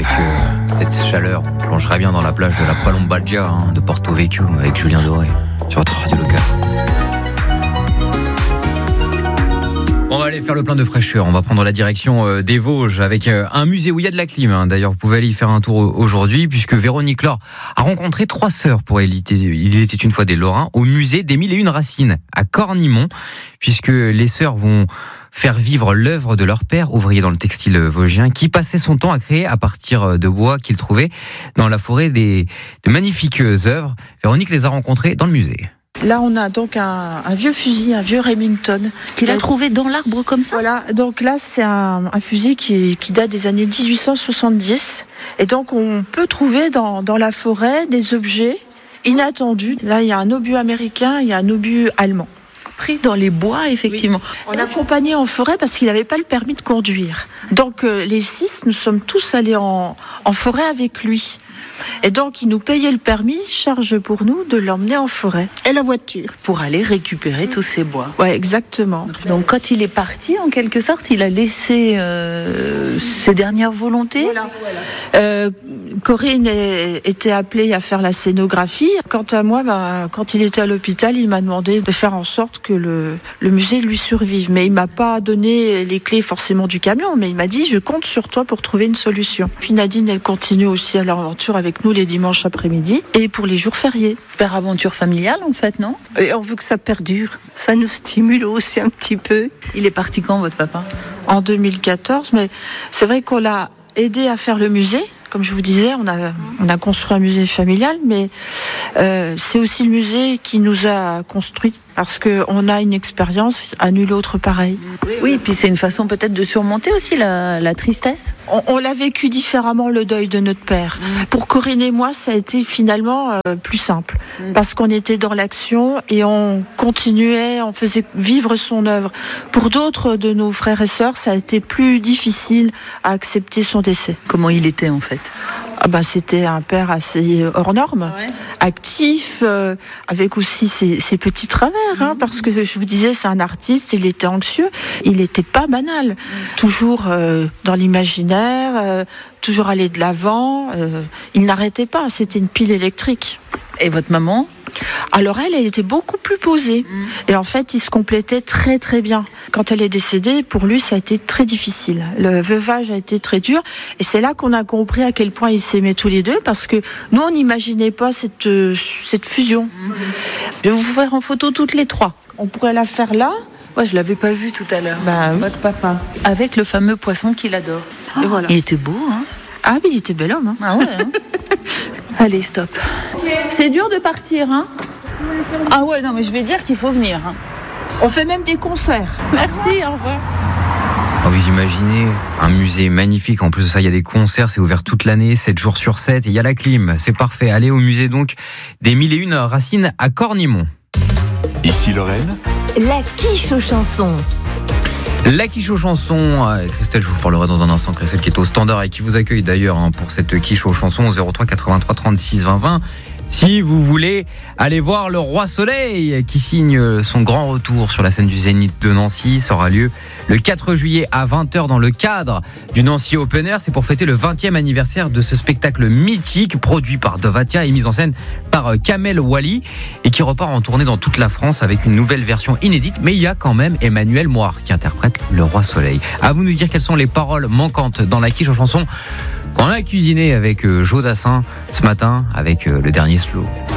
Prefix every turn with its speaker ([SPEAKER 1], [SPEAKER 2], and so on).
[SPEAKER 1] avec cette chaleur, on plongerait bien dans la plage de la Palombagia de Porto Vecchio avec Julien Doré sur votre radio locale. On va aller faire le plein de fraîcheur. On va prendre la direction des Vosges avec un musée où il y a de la clim. D'ailleurs, vous pouvez aller y faire un tour aujourd'hui puisque Véronique Laure a rencontré 3 sœurs pour Il était une fois des Lorrains au musée des 1001 Racines à Cornimont, puisque les sœurs vont faire vivre l'œuvre de leur père, ouvrier dans le textile vosgien, qui passait son temps à créer à partir de bois qu'il trouvait dans la forêt de magnifiques œuvres. Véronique les a rencontrées dans le musée.
[SPEAKER 2] Là, on a donc un vieux fusil, un vieux Remington.
[SPEAKER 3] Qu'il a trouvé dans l'arbre comme ça ?
[SPEAKER 2] Voilà, donc là, c'est un fusil qui date des années 1870. Et donc, on peut trouver dans la forêt des objets inattendus. Là, il y a un obus américain, il y a un obus allemand.
[SPEAKER 3] Pris dans les bois, effectivement.
[SPEAKER 2] Oui. On accompagnait en forêt parce qu'il n'avait pas le permis de conduire. Donc, les 6, nous sommes tous allés en forêt avec lui. Et donc, il nous payait le permis, charge pour nous de l'emmener en forêt. Et la voiture.
[SPEAKER 3] Pour aller récupérer tous ces bois.
[SPEAKER 2] Ouais, exactement.
[SPEAKER 3] Donc, quand il est parti, en quelque sorte, il a laissé ses dernières volontés.
[SPEAKER 2] Voilà. Corinne était appelée à faire la scénographie. Quant à moi, quand il était à l'hôpital, il m'a demandé de faire en sorte que le musée lui survive. Mais il m'a pas donné les clés forcément du camion, mais il m'a dit, je compte sur toi pour trouver une solution. Puis Nadine, elle continue aussi à l'aventure avec nous les dimanches après-midi et pour les jours fériés.
[SPEAKER 3] Super aventure familiale, en fait, non ?
[SPEAKER 4] Et on veut que ça perdure. Ça nous stimule aussi un petit peu.
[SPEAKER 3] Il est parti quand, votre papa ?
[SPEAKER 2] En 2014, mais c'est vrai qu'on l'a aidé à faire le musée. Comme je vous disais, on a construit un musée familial, mais c'est aussi le musée qui nous a construit parce qu'on a une expérience à nul autre pareil.
[SPEAKER 3] Oui, et puis c'est une façon peut-être de surmonter aussi la tristesse.
[SPEAKER 2] On l'a vécu différemment, le deuil de notre père. Pour Corinne et moi, ça a été finalement plus simple parce qu'on était dans l'action et on continuait, on faisait vivre son œuvre. Pour d'autres de nos frères et sœurs, ça a été plus difficile à accepter son décès.
[SPEAKER 3] Comment il était en fait ?
[SPEAKER 2] C'était un père assez hors norme, actif, avec aussi ses petits travers, parce que je vous disais, c'est un artiste, il était anxieux, il n'était pas banal, toujours dans l'imaginaire, toujours aller de l'avant, il n'arrêtait pas, c'était une pile électrique.
[SPEAKER 3] Et votre maman ?
[SPEAKER 2] Alors elle était beaucoup plus posée. Et en fait, ils se complétaient très très bien. Quand elle est décédée, pour lui, ça a été très difficile. Le veuvage a été très dur. Et c'est là qu'on a compris à quel point ils s'aimaient tous les deux. Parce que nous, on n'imaginait pas cette fusion.
[SPEAKER 3] Je vais vous faire en photo toutes les 3.
[SPEAKER 2] On pourrait la faire là.
[SPEAKER 3] Ouais, je l'avais pas vu tout à l'heure.
[SPEAKER 2] Votre papa.
[SPEAKER 3] Avec le fameux poisson qu'il adore.
[SPEAKER 2] Et voilà.
[SPEAKER 3] Il était beau, hein ?
[SPEAKER 2] Ah, mais il était bel homme.
[SPEAKER 3] Ah ouais, hein. Allez, stop. C'est dur de partir, hein ? Ah ouais, non, mais je vais dire qu'il faut venir. Hein.
[SPEAKER 2] On fait même des concerts.
[SPEAKER 3] Merci, au revoir.
[SPEAKER 1] Vous imaginez un musée magnifique. En plus de ça, il y a des concerts. C'est ouvert toute l'année, 7 jours sur 7. Et il y a la clim. C'est parfait. Allez au musée donc des 1001 Racines à Cornimont.
[SPEAKER 5] Ici Lorraine.
[SPEAKER 6] La quiche aux chansons.
[SPEAKER 1] La quiche aux chansons, Christelle, je vous parlerai dans un instant. Christelle qui est au standard et qui vous accueille d'ailleurs pour cette quiche aux chansons au 03 83 36 20 20. Si vous voulez aller voir le Roi Soleil qui signe son grand retour sur la scène du Zénith de Nancy, ça aura lieu le 4 juillet à 20h dans le cadre du Nancy Open Air. C'est pour fêter le 20e anniversaire de ce spectacle mythique produit par Dovatia et mis en scène par Kamel Wally et qui repart en tournée dans toute la France avec une nouvelle version inédite. Mais il y a quand même Emmanuel Moir qui interprète le Roi Soleil. À vous de nous dire quelles sont les paroles manquantes dans la quiche aux chansons qu'on a cuisiné avec Joe Dassin ce matin avec le dernier slow.